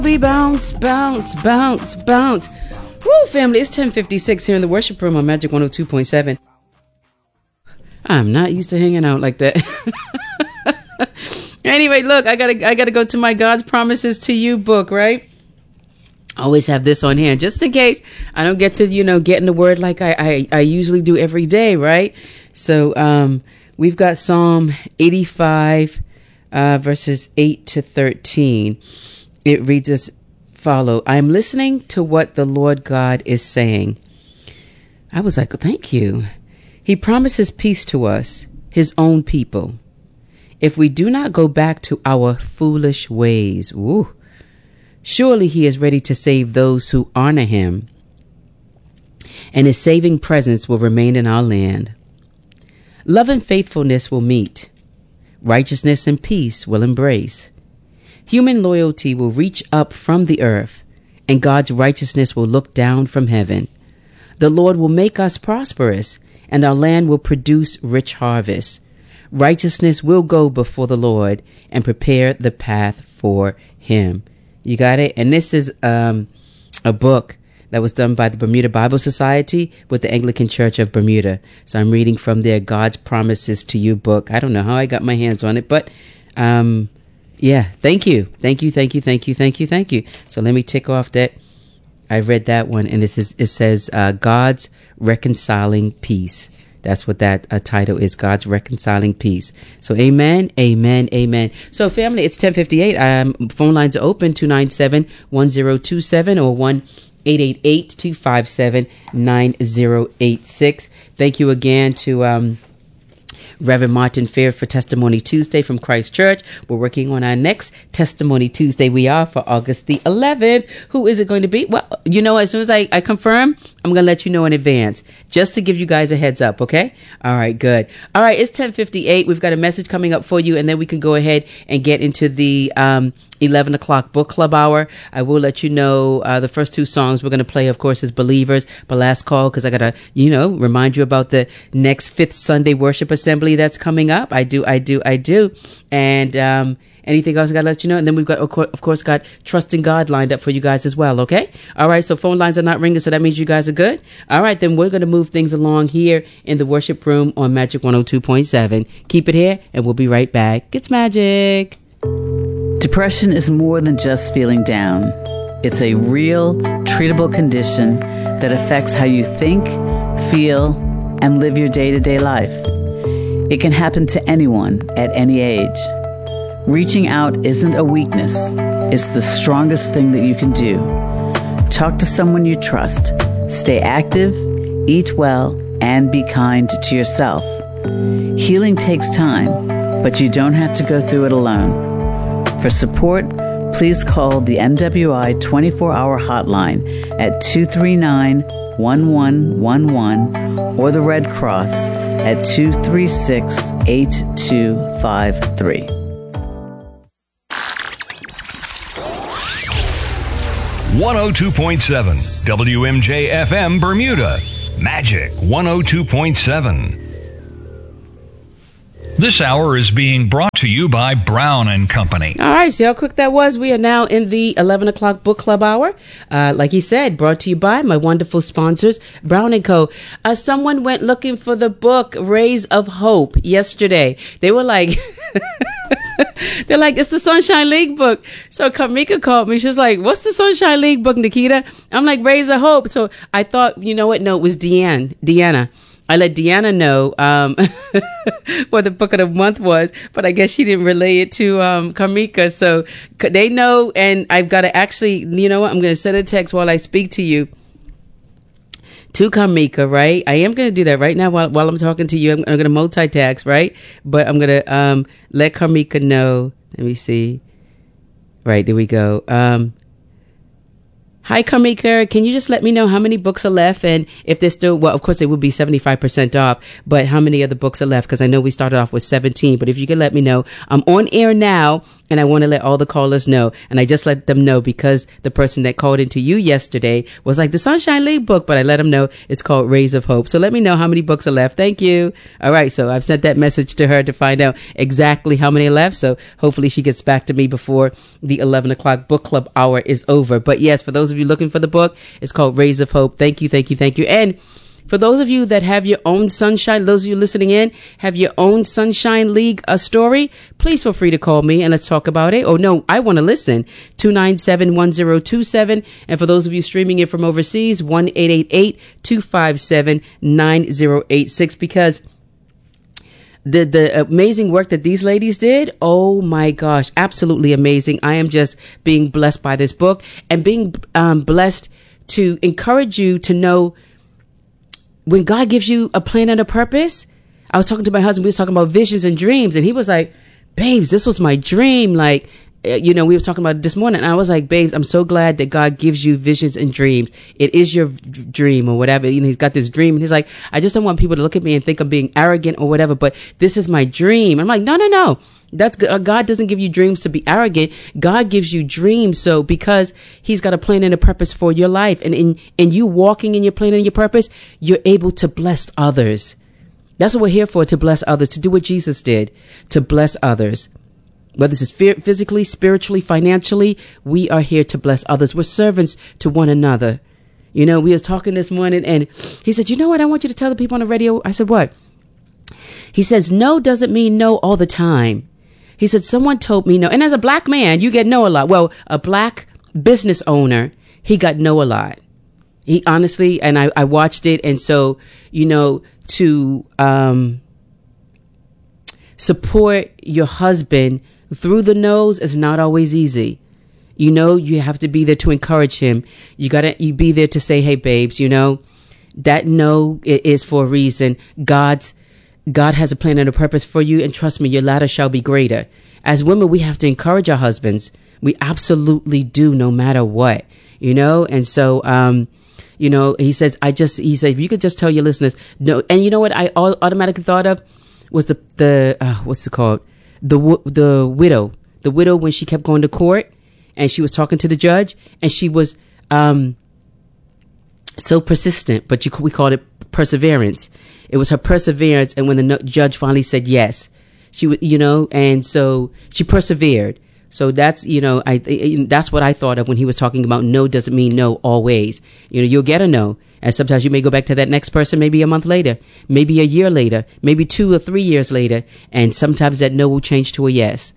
We bounce, bounce, bounce, bounce. Woo, family, it's 10:56 here in the worship room on Magic 102.7. I'm not used to hanging out like that. Anyway, look, I gotta go to my God's Promises to You book, right? Always have this on hand just in case I don't get to, get in the word like I usually do every day, right? So we've got Psalm 85, verses 8 to 13. It reads as follow. I'm listening to what the Lord God is saying. I was like, thank you. He promises peace to us, his own people. If we do not go back to our foolish ways, surely he is ready to save those who honor him, and his saving presence will remain in our land. Love and faithfulness will meet. Righteousness and peace will embrace. Human loyalty will reach up from the earth, and God's righteousness will look down from heaven. The Lord will make us prosperous, and our land will produce rich harvests. Righteousness will go before the Lord and prepare the path for him. You got it? And this is a book that was done by the Bermuda Bible Society with the Anglican Church of Bermuda. So I'm reading from their God's Promises to You book. I don't know how I got my hands on it, but yeah, thank you. Thank you. So let me tick off that. I read that one, and it says God's Reconciling Peace. That's what that title is, God's Reconciling Peace. So amen, amen, amen. So family, it's 10:58. Phone lines are open, 297-1027 or 1-888-257-9086. Thank you again to Reverend Martin Fair for Testimony Tuesday from Christ Church. We're working on our next Testimony Tuesday. We are for August the 11th. Who is it going to be? Well, as soon as I confirm, I'm going to let you know in advance, just to give you guys a heads up, okay? All right, good. All right, it's 10:58. We've got a message coming up for you, and then we can go ahead and get into the 11 o'clock book club hour. I will let you know the first two songs we're going to play, of course, is Believers, but last call, because I got to, remind you about the next Fifth Sunday Worship Assembly that's coming up. I do. And anything else I got to let you know? And then we've got, of course, got Trusting God lined up for you guys as well, okay? All right, so phone lines are not ringing, so that means you guys are good? All right, then we're going to move things along here in the worship room on Magic 102.7. Keep it here, and we'll be right back. It's Magic. Depression is more than just feeling down. It's a real, treatable condition that affects how you think, feel, and live your day-to-day life. It can happen to anyone at any age. Reaching out isn't a weakness. It's the strongest thing that you can do. Talk to someone you trust. Stay active, eat well, and be kind to yourself. Healing takes time, but you don't have to go through it alone. For support, please call the MWI 24-hour hotline at 239-1111 or the Red Cross at 236-8253. 102.7 WMJ-FM Bermuda, Magic 102.7. This hour is being brought to you by Brown & Company. All right, see how quick that was? We are now in the 11 o'clock book club hour. Like he said, brought to you by my wonderful sponsors, Brown & Co. Someone went looking for the book, Rays of Hope, yesterday. They were like... They're like, it's the Sunshine League book. So Kamika called me. She's like, what's the Sunshine League book, Nikita? I'm like, Rays of Hope. So I thought, you know what? No, it was Deanna. I let Deanna know what the book of the month was, but I guess she didn't relay it to Kamika. So they know, and I've got to actually, you know what? I'm going to send a text while I speak to you to Kamika, right? I am going to do that right now while I'm talking to you. I'm going to multitask, right? But I'm going to let Kamika know. Let me see. Right, there we go. Hi, Kamika. Can you just let me know how many books are left? And if there's still, well, of course, they would be 75% off, but how many other books are left? Because I know we started off with 17, but if you could let me know. I'm on air now, And I want to let all the callers know. And I just let them know because the person that called into you yesterday was like, the Sunshine League book, but I let them know it's called Rays of Hope. So let me know how many books are left. Thank you. All right. So I've sent that message to her to find out exactly how many are left. So hopefully she gets back to me before the 11 o'clock book club hour is over. But yes, for those of you looking for the book, it's called Rays of Hope. Thank you. Thank you. Thank you. And for those of you that have your own Sunshine, those of you listening in, have your own Sunshine League story, please feel free to call me and let's talk about it. Oh, no, I want to listen. 297-1027. And for those of you streaming it from overseas, 1-888-257-9086. Because the amazing work that these ladies did, oh my gosh, absolutely amazing. I am just being blessed by this book and being blessed to encourage you to know when God gives you a plan and a purpose. I was talking to my husband, we was talking about visions and dreams, and he was like, babes, this was my dream. Like, we were talking about it this morning, and I was like, babes, I'm so glad that God gives you visions and dreams. It is your dream or whatever. He's got this dream, and he's like, I just don't want people to look at me and think I'm being arrogant or whatever, but this is my dream. I'm like, no. That's God doesn't give you dreams to be arrogant. God gives you dreams. So because he's got a plan and a purpose for your life, and in you walking in your plan and your purpose, you're able to bless others. That's what we're here for, to bless others, to do what Jesus did, to bless others. Whether this is physically, spiritually, financially, we are here to bless others. We're servants to one another. We was talking this morning, and he said, you know what? I want you to tell the people on the radio. I said, what? He says, no doesn't mean no all the time. He said, someone told me no. And as a black man, you get no a lot. Well, a black business owner, he got no a lot. He honestly, and I watched it. And so, to support your husband through the nose is not always easy. You have to be there to encourage him. You be there to say, hey, babes, that no is for a reason. God has a plan and a purpose for you, and trust me, your latter shall be greater. As women, we have to encourage our husbands. We absolutely do, no matter what, And so, he says, he said, if you could just tell your listeners, no. And you know what I automatically thought of was what's it called? The widow when she kept going to court and she was talking to the judge, and she was, so persistent, but we called it perseverance. It was her perseverance. And when the judge finally said yes, she would, and so she persevered. So that's, that's what I thought of when he was talking about no doesn't mean no always. You'll get a no. And sometimes you may go back to that next person, maybe a month later, maybe a year later, maybe 2 or 3 years later. And sometimes that no will change to a yes.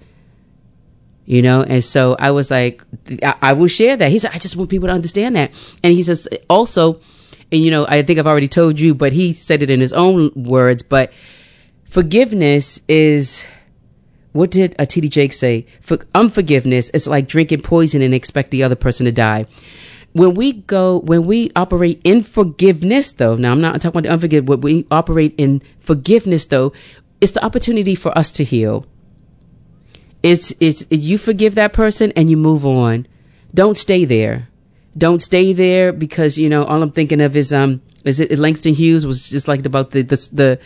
And so I was like, I will share that. He said, I just want people to understand that. And he says also, and I think I've already told you, but he said it in his own words, but forgiveness is, what did T.D. Jakes say? Unforgiveness is like drinking poison and expect the other person to die. When we operate in forgiveness, though, now I'm not talking about the unforgiveness, when we operate in forgiveness, though, it's the opportunity for us to heal. It's you forgive that person and you move on. Don't stay there. Don't stay there because, all I'm thinking of is it Langston Hughes was just like about the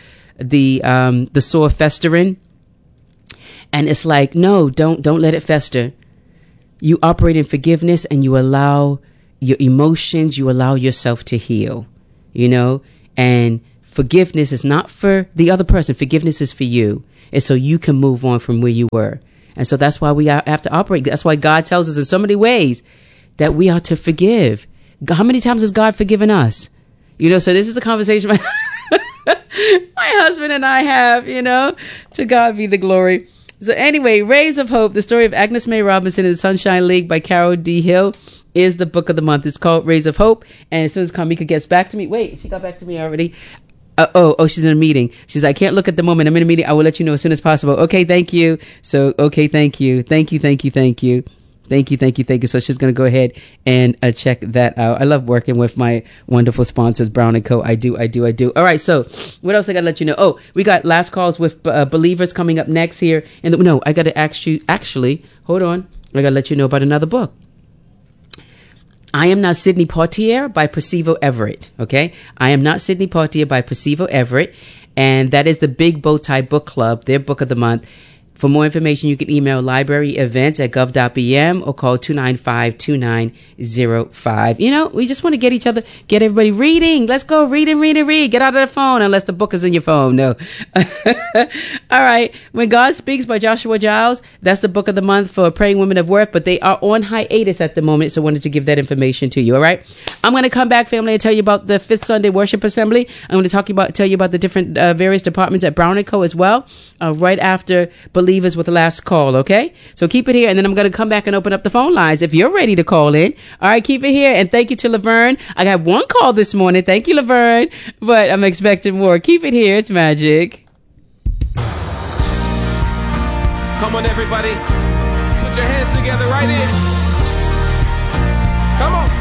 sore festering. And it's like, no, don't let it fester. You operate in forgiveness and you allow your emotions, you allow yourself to heal, and forgiveness is not for the other person. Forgiveness is for you. It's so you can move on from where you were. And so that's why we have to operate. That's why God tells us in so many ways that we are to forgive. How many times has God forgiven us? So this is a conversation my husband and I have, to God be the glory. So anyway, Rays of Hope, the story of Agnes May Robinson and the Sunshine League by Carol D. Hill is the book of the month. It's called Rays of Hope. And as soon as Kamika gets back to me, wait, she got back to me already. She's in a meeting. She's like, I can't look at the moment. I'm in a meeting. I will let you know as soon as possible. Okay, thank you. So, okay, thank you. Thank you. So she's going to go ahead and check that out. I love working with my wonderful sponsors, Brown & Co. I do. All right, so what else I got to let you know? Oh, we got last calls with believers coming up next here. And no, I got to ask you, actually, hold on. I got to let you know about another book. I Am Not Sidney Poitier by Percival Everett. Okay. I Am Not Sidney Poitier by Percival Everett. And that is the Big Bow Tie Book Club, their book of the month. For more information, you can email libraryevents@gov.bm or call 295-2905. You know, we just want to get everybody reading. Let's go read. Get out of the phone unless the book is in your phone. No. All right. When God Speaks by Joshua Giles. That's the book of the month for Praying Women of Worth, but they are on hiatus at the moment, so I wanted to give that information to you. All right. I'm going to come back, family, and tell you about the Fifth Sunday Worship Assembly. I'm going to tell you about the different various departments at Brown & Co. as well, right after Believers with the Last Call, okay? So keep it here, and then I'm going to come back and open up the phone lines if you're ready to call in. All right, keep it here, and thank you to Laverne. I got one call this morning. Thank you, Laverne, but I'm expecting more. Keep it here. It's magic. Come on, everybody. Put your hands together right here. Come on.